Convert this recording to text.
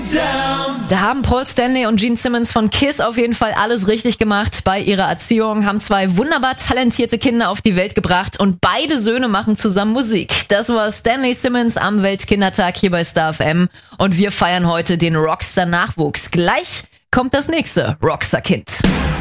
Da haben Paul Stanley und Gene Simmons von KISS auf jeden Fall alles richtig gemacht bei ihrer Erziehung, haben zwei wunderbar talentierte Kinder auf die Welt gebracht und beide Söhne machen zusammen Musik. Das war Stanley Simmons am Weltkindertag hier bei Star FM und wir feiern heute den Rockstar-Nachwuchs. Gleich kommt das nächste Rockstar-Kind.